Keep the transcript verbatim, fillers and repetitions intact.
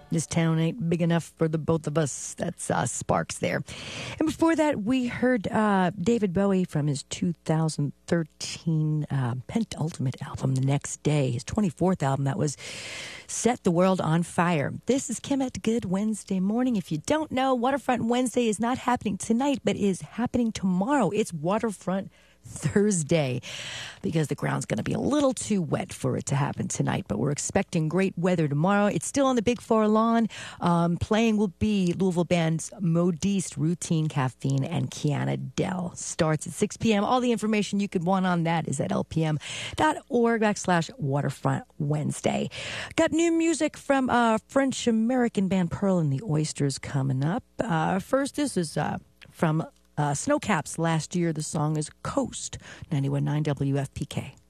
This town ain't big enough for the both of us. That's uh, Sparks there. And before that, we heard uh, David Bowie from his two thousand thirteen uh, penultimate album, The Next Day, his twenty-fourth album that was Set the World on Fire. This is Kim at Good Wednesday morning. If you don't know, Waterfront Wednesday is not happening tonight, but is happening tomorrow. It's Waterfront Thursday because the ground's going to be a little too wet for it to happen tonight, but we're expecting great weather tomorrow. It's still on the Big Four lawn. Um, playing will be Louisville bands Modiste, Routine, Caffeine, and Kiana Dell. Starts at six p.m. All the information you could want on that is at lpm.org backslash Waterfront Wednesday. Got new music from uh, French-American band Pearl and the Oysters coming up. Uh, first, this is uh, from Uh, Snowcaps last year. The song is Coast, ninety-one point nine W F P K.